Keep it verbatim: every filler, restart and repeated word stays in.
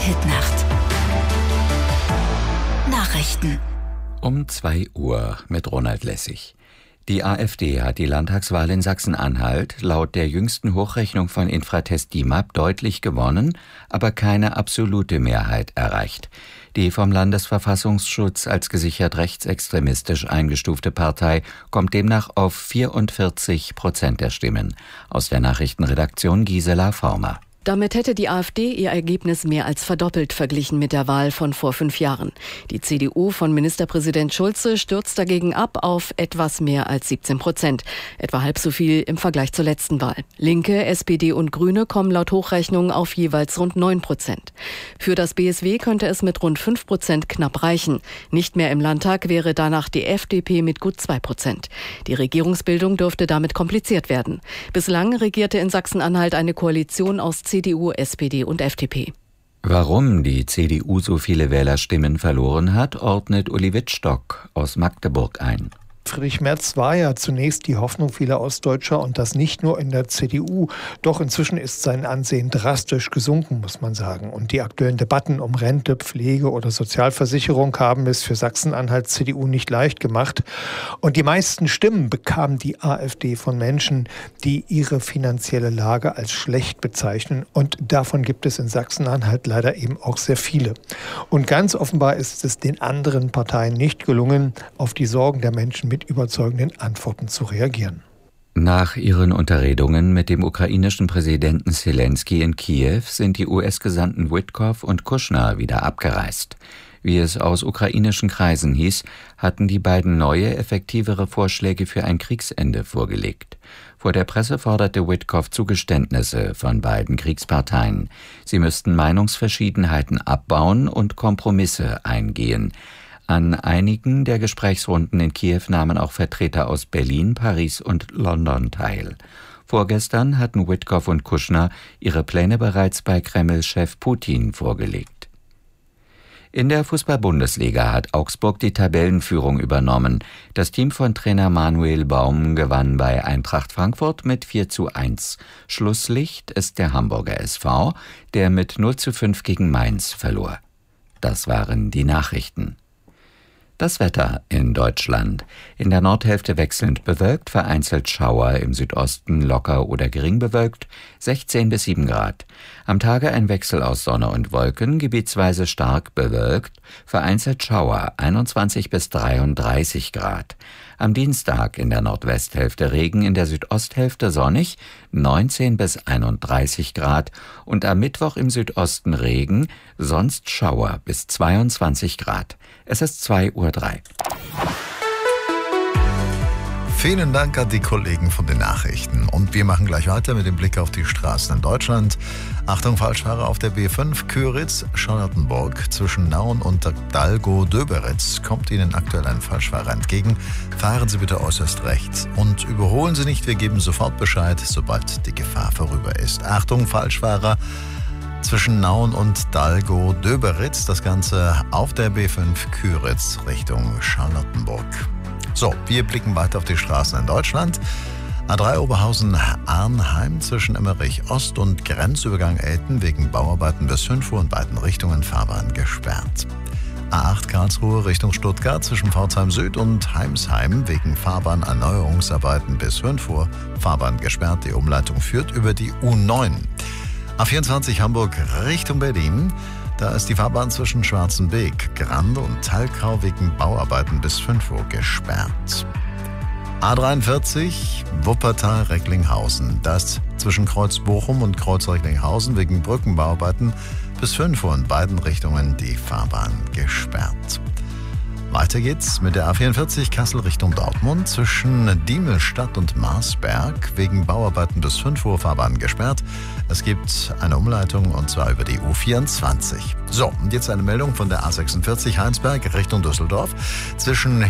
Hit-Nacht. Nachrichten. Um zwei Uhr mit Ronald Lessig. Die AfD hat die Landtagswahl in Sachsen-Anhalt laut der jüngsten Hochrechnung von Infratest D I M A P deutlich gewonnen, aber keine absolute Mehrheit erreicht. Die vom Landesverfassungsschutz als gesichert rechtsextremistisch eingestufte Partei kommt demnach auf vierundvierzig Prozent der Stimmen. Aus der Nachrichtenredaktion Gisela Former. Damit hätte die AfD ihr Ergebnis mehr als verdoppelt verglichen mit der Wahl von vor fünf Jahren. Die C D U von Ministerpräsident Schulze stürzt dagegen ab auf etwas mehr als siebzehn Prozent. Etwa halb so viel im Vergleich zur letzten Wahl. Linke, S P D und Grüne kommen laut Hochrechnung auf jeweils rund neun Prozent. Für das B S W könnte es mit rund fünf Prozent knapp reichen. Nicht mehr im Landtag wäre danach die F D P mit gut zwei Prozent. Die Regierungsbildung dürfte damit kompliziert werden. Bislang regierte in Sachsen-Anhalt eine Koalition aus C D U, S P D und F D P. Warum die C D U so viele Wählerstimmen verloren hat, ordnet Uli Wittstock aus Magdeburg ein. Friedrich Merz war ja zunächst die Hoffnung vieler Ostdeutscher und das nicht nur in der C D U. Doch inzwischen ist sein Ansehen drastisch gesunken, muss man sagen. Und die aktuellen Debatten um Rente, Pflege oder Sozialversicherung haben es für Sachsen-Anhalt C D U nicht leicht gemacht. Und die meisten Stimmen bekam die AfD von Menschen, die ihre finanzielle Lage als schlecht bezeichnen. Und davon gibt es in Sachsen-Anhalt leider eben auch sehr viele. Und ganz offenbar ist es den anderen Parteien nicht gelungen, auf die Sorgen der Menschen mit mit überzeugenden Antworten zu reagieren. Nach ihren Unterredungen mit dem ukrainischen Präsidenten Selenskyj in Kiew sind die U S-Gesandten Witkoff und Kushner wieder abgereist. Wie es aus ukrainischen Kreisen hieß, hatten die beiden neue, effektivere Vorschläge für ein Kriegsende vorgelegt. Vor der Presse forderte Witkoff Zugeständnisse von beiden Kriegsparteien. Sie müssten Meinungsverschiedenheiten abbauen und Kompromisse eingehen. An einigen der Gesprächsrunden in Kiew nahmen auch Vertreter aus Berlin, Paris und London teil. Vorgestern hatten Witkoff und Kushner ihre Pläne bereits bei Kreml-Chef Putin vorgelegt. In der Fußball-Bundesliga hat Augsburg die Tabellenführung übernommen. Das Team von Trainer Manuel Baum gewann bei Eintracht Frankfurt mit vier zu eins. Schlusslicht ist der Hamburger S V, der mit null zu fünf gegen Mainz verlor. Das waren die Nachrichten. Das Wetter in Deutschland. In der Nordhälfte wechselnd bewölkt, vereinzelt Schauer, im Südosten locker oder gering bewölkt, sechzehn bis sieben Grad. Am Tage ein Wechsel aus Sonne und Wolken, gebietsweise stark bewölkt, vereinzelt Schauer, einundzwanzig bis dreiunddreißig Grad. Am Dienstag in der Nordwesthälfte Regen, in der Südosthälfte sonnig, neunzehn bis einunddreißig Grad und am Mittwoch im Südosten Regen, sonst Schauer bis zweiundzwanzig Grad. Es ist zwei Uhr drei. Vielen Dank an die Kollegen von den Nachrichten. Und wir machen gleich weiter mit dem Blick auf die Straßen in Deutschland. Achtung, Falschfahrer auf der B fünf Köritz-Charlottenburg zwischen Nauen und Dalgo-Döberitz kommt Ihnen aktuell ein Falschfahrer entgegen. Fahren Sie bitte äußerst rechts und überholen Sie nicht. Wir geben sofort Bescheid, sobald die Gefahr vorüber ist. Achtung, Falschfahrer zwischen Nauen und Dalgo-Döberitz. Das Ganze auf der B fünf Köritz Richtung Charlottenburg. So, wir blicken weiter auf die Straßen in Deutschland. A drei Oberhausen-Arnheim zwischen Emmerich Ost und Grenzübergang Elten wegen Bauarbeiten bis fünf Uhr in beiden Richtungen Fahrbahn gesperrt. A acht Karlsruhe Richtung Stuttgart zwischen Pforzheim Süd und Heimsheim wegen Fahrbahnerneuerungsarbeiten bis fünf Uhr Fahrbahn gesperrt. Die Umleitung führt über die U neun. A vierundzwanzig Hamburg Richtung Berlin. Da ist die Fahrbahn zwischen Schwarzenbeek, Grande und Thalkau wegen Bauarbeiten bis fünf Uhr gesperrt. A dreiundvierzig Wuppertal-Recklinghausen. Da ist zwischen Kreuz Bochum und Kreuz Recklinghausen wegen Brückenbauarbeiten bis fünf Uhr in beiden Richtungen die Fahrbahn gesperrt. Weiter geht's mit der A vierundvierzig Kassel Richtung Dortmund zwischen Diemelstadt und Marsberg wegen Bauarbeiten bis fünf Uhr Fahrbahn gesperrt. Es gibt eine Umleitung und zwar über die U vierundzwanzig. So, und jetzt eine Meldung von der A sechsundvierzig Heinsberg Richtung Düsseldorf zwischen